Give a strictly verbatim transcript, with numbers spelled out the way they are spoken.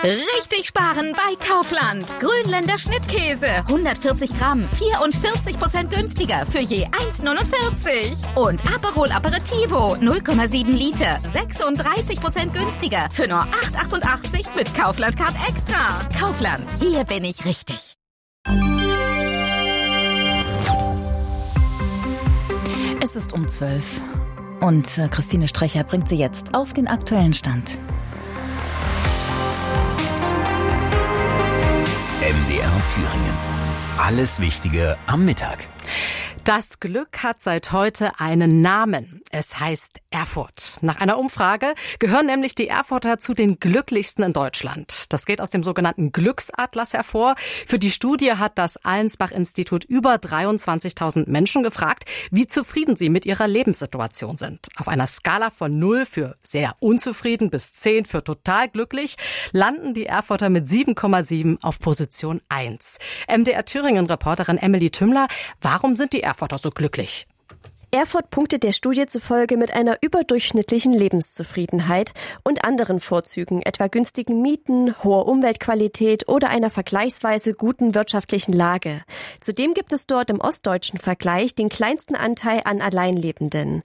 Richtig sparen bei Kaufland. Grünländer Schnittkäse. hundertvierzig Gramm. vierundvierzig Prozent günstiger für je eins neunundvierzig. Und Aperol Aperitivo. null Komma sieben Liter. sechsunddreißig Prozent günstiger für nur acht achtundachtzig mit Kaufland Card Extra. Kaufland. Hier bin ich richtig. Es ist um zwölf. Und äh, Christine Strecher bringt sie jetzt auf den aktuellen Stand. M D R Thüringen. Alles Wichtige am Mittag. Das Glück hat seit heute einen Namen. Es heißt Erfurt. Nach einer Umfrage gehören nämlich die Erfurter zu den glücklichsten in Deutschland. Das geht aus dem sogenannten Glücksatlas hervor. Für die Studie hat das Allensbach-Institut über dreiundzwanzigtausend Menschen gefragt, wie zufrieden sie mit ihrer Lebenssituation sind. Auf einer Skala von null für sehr unzufrieden bis zehn für total glücklich landen die Erfurter mit sieben Komma sieben auf Position eins. M D R Thüringen-Reporterin Emily Tümmler, warum sind die Erfurter so glücklich? Erfurt punktet der Studie zufolge mit einer überdurchschnittlichen Lebenszufriedenheit und anderen Vorzügen, etwa günstigen Mieten, hoher Umweltqualität oder einer vergleichsweise guten wirtschaftlichen Lage. Zudem gibt es dort im ostdeutschen Vergleich den kleinsten Anteil an Alleinlebenden.